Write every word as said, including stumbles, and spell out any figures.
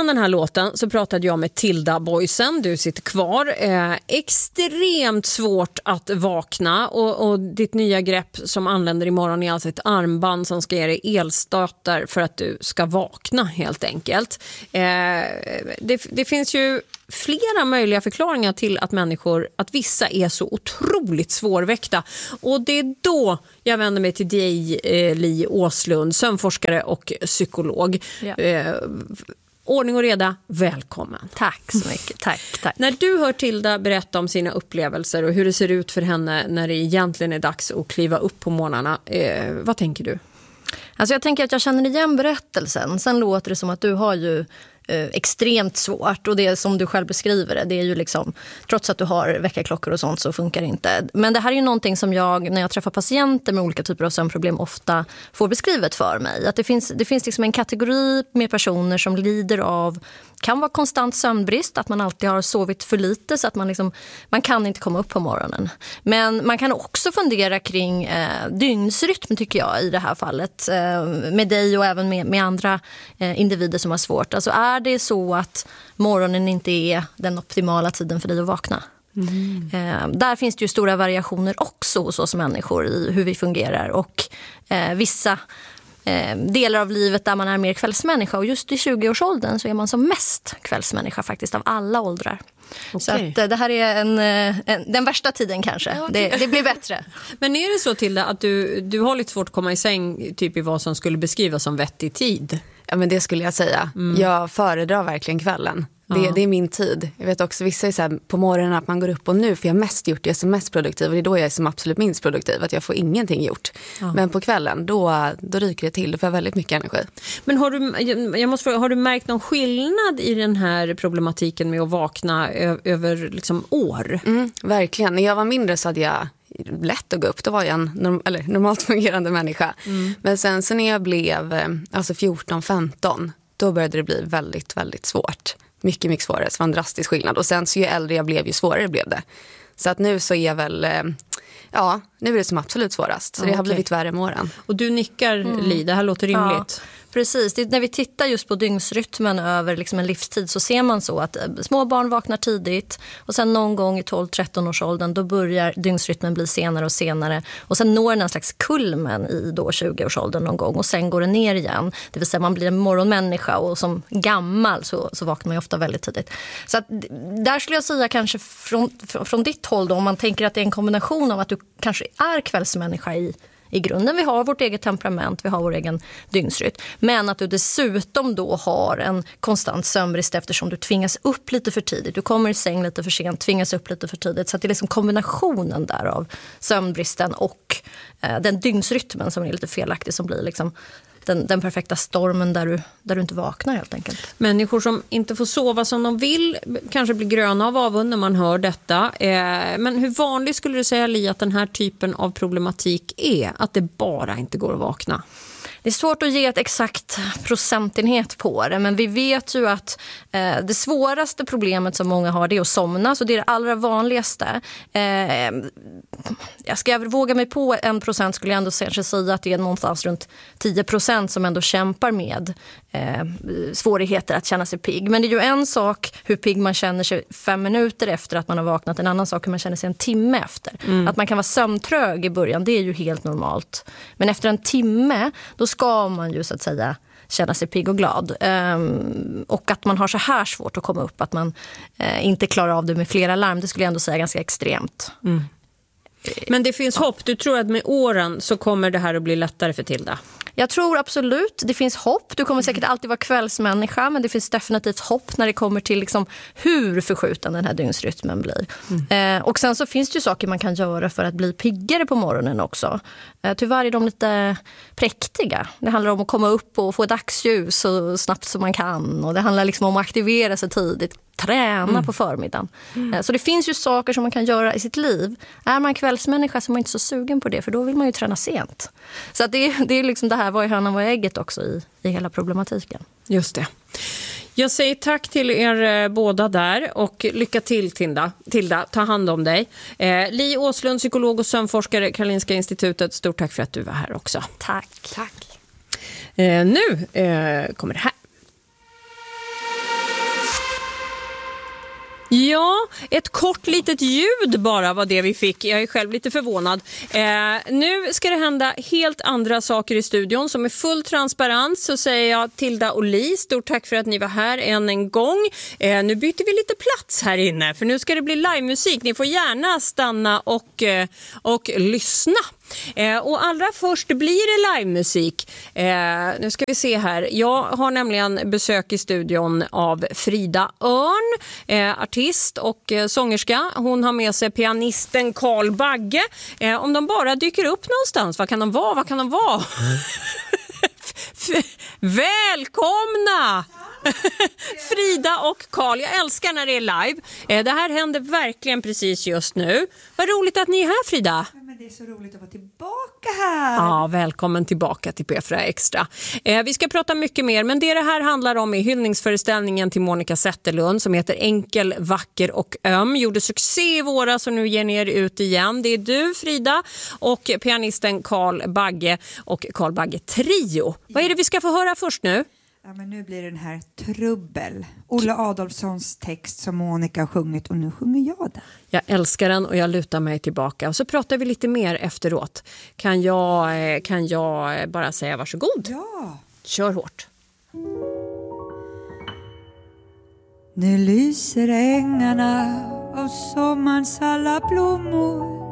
Innan den här låten så pratade jag med Tilda Boysen, du sitter kvar. Eh, extremt svårt att vakna och, och ditt nya grepp som anländer imorgon är alltså ett armband som ska ge dig elstötar för att du ska vakna helt enkelt. Eh, det, det finns ju flera möjliga förklaringar till att människor, att vissa är så otroligt svårväckta. Och det är då jag vänder mig till dig, eh, Li Åslund, sömnforskare och psykolog. Ja. Eh, ordning och reda, välkommen. Tack så mycket, tack, tack. När du hör Tilda berätta om sina upplevelser och hur det ser ut för henne när det egentligen är dags att kliva upp på morgnarna, eh, vad tänker du? Alltså jag tänker att jag känner igen berättelsen. Sen låter det som att du har ju eh, extremt svårt. Och det som du själv beskriver det, det är ju liksom, trots att du har väckarklockor och sånt så funkar det inte. Men det här är ju någonting som jag, när jag träffar patienter med olika typer av sömnproblem, ofta får beskrivet för mig. Att det finns, det finns liksom en kategori med personer som lider av, kan vara konstant sömnbrist, att man alltid har sovit för lite så att man, liksom, man kan inte komma upp på morgonen. Men man kan också fundera kring eh, dygnsrytm tycker jag i det här fallet. Eh, med dig och även med, med andra eh, individer som har svårt. Alltså är det så att morgonen inte är den optimala tiden för dig att vakna? Mm. Eh, där finns det ju stora variationer också hos oss människor i hur vi fungerar. Och eh, vissa Eh, delar av livet där man är mer kvällsmänniska, och just i tjugoårsåldern så är man som mest kvällsmänniska faktiskt av alla åldrar. Okay. Så att, eh, det här är en, en, den värsta tiden kanske. Ja, okay. det, det blir bättre. Men är det så till att du, du har lite svårt att komma i säng typ i vad som skulle beskrivas som vettig tid? Ja, men det skulle jag säga. Mm. Jag föredrar verkligen kvällen. Det, det är min tid. Jag vet också vissa är så här, på morgonen att man går upp och nu, för jag har mest gjort det som mest produktiv, och det är då jag är som absolut minst produktiv, att jag får ingenting gjort. Ja. Men på kvällen, då, då ryker det till, då får jag väldigt mycket energi. Men har du, jag måste fråga, har du märkt någon skillnad i den här problematiken med att vakna ö- över liksom år? Mm, verkligen. När jag var mindre så hade jag lätt att gå upp, då var jag en norm- eller normalt fungerande människa. Mm. Men sen så när jag blev alltså fjorton femton, då började det bli väldigt, väldigt svårt. Mycket, mycket svårare. Så det var en drastisk skillnad. Och sen så ju äldre jag blev, ju svårare blev det. Så att nu så är väl, ja, nu är det som absolut svårast. Så det okay. har blivit värre med åren. Och du nickar, mm. Li, det här låter rimligt. Ja. Precis, det, när vi tittar just på dygnsrytmen över liksom en livstid så ser man så att små barn vaknar tidigt och sen någon gång i tolv tretton års åldern då börjar dygnsrytmen bli senare och senare och sen når den en slags kulmen i då tjugo års åldern någon gång och sen går det ner igen. Det vill säga man blir en morgonmänniska och som gammal så, så vaknar man ju ofta väldigt tidigt. Så att, där skulle jag säga kanske från, från ditt håll då, om man tänker att det är en kombination av att du kanske är kvällsmänniska i I grunden, vi har vårt eget temperament, vi har vår egen dygnsrytm. Men att du dessutom då har en konstant sömnbrist eftersom du tvingas upp lite för tidigt. Du kommer i säng lite för sent, tvingas upp lite för tidigt. Så att det är liksom kombinationen där av sömnbristen och eh, den dygnsrytmen som är lite felaktig som blir liksom den, den perfekta stormen där du, där du inte vaknar helt enkelt. Människor som inte får sova som de vill kanske blir gröna av avund när man hör detta. Eh, men hur vanligt skulle du säga, Li, att den här typen av problematik är? Att det bara inte går att vakna? Det är svårt att ge ett exakt procentenhet på det, men vi vet ju att eh, det svåraste problemet som många har det är att somna, så det är det allra vanligaste. Eh, jag ska våga mig på en procent skulle jag ändå säga att det är någonstans runt tio procent som ändå kämpar med eh, svårigheter att känna sig pigg. Men det är ju en sak hur pigg man känner sig fem minuter efter att man har vaknat, en annan sak hur man känner sig en timme efter. Mm. Att man kan vara sömntrög i början, det är ju helt normalt. Men efter en timme, då ska man ju så att säga känna sig pigg och glad. Um, och att man har så här svårt att komma upp, att man uh, inte klarar av det med flera larm, det skulle jag ändå säga ganska extremt. Mm. Men det finns ja. hopp. Du tror att med åren så kommer det här att bli lättare för Tilda? Jag tror absolut, det finns hopp. Du kommer säkert alltid vara kvällsmänniska, men det finns definitivt hopp när det kommer till liksom hur förskjuten den här dygnsrytmen blir. Mm. Eh, och sen så finns det ju saker man kan göra för att bli piggare på morgonen också. Eh, tyvärr är de lite präktiga. Det handlar om att komma upp och få dagsljus så snabbt som man kan. Och det handlar liksom om att aktivera sig tidigt, träna mm. på förmiddagen. Mm. Så det finns ju saker som man kan göra i sitt liv. Är man kvällsmänniska så är man inte så sugen på det, för då vill man ju träna sent. Så att det, är, det är liksom det här, vad är hönan, vad är ägget också i, i hela problematiken. Just det. Jag säger tack till er båda där och lycka till, Tilda. Tilda, ta hand om dig. Eh, Li Åslund, psykolog och sömnforskare, Karolinska institutet. Stort tack för att du var här också. Tack. Tack. Eh, nu eh, kommer det här. Ja, ett kort litet ljud bara var det vi fick. Jag är själv lite förvånad. Eh, nu ska det hända helt andra saker i studion. Som är full transparens så säger jag Tilda och Li, stort tack för att ni var här än en gång. Eh, nu byter vi lite plats här inne för nu ska det bli livemusik. Ni får gärna stanna och, eh, och lyssna. Eh, och allra först blir det livemusik. Eh, nu ska vi se här. Jag har nämligen besök i studion av Frida Örn, eh, artist och eh, sångerska. Hon har med sig pianisten Carl Bagge. Eh, om de bara dyker upp någonstans, vad kan de vara? Vad kan de vara? Välkomna! Frida och Carl, jag älskar när det är live. Det här händer verkligen precis just nu. Vad roligt att ni är här, Frida. Ja, men det är så roligt att vara tillbaka här. Ja, välkommen tillbaka till P fyra Extra. Eh, vi ska prata mycket mer, men det det här handlar om är hyllningsföreställningen till Monica Zetterlund som heter Enkel, vacker och öm. Gjorde succé i våras och nu ger ni er ut igen. Det är du, Frida, och pianisten Carl Bagge och Carl Bagge Trio. Vad är det vi ska få höra först nu? Ja, men nu blir den här Trubbel. Olle Adolfssons text som Monica har sjungit och nu sjunger jag den. Jag älskar den och jag lutar mig tillbaka. Och så pratar vi lite mer efteråt. Kan jag, kan jag bara säga varsågod? Ja. Kör hårt. Nu lyser ängarna av sommarens alla blommor.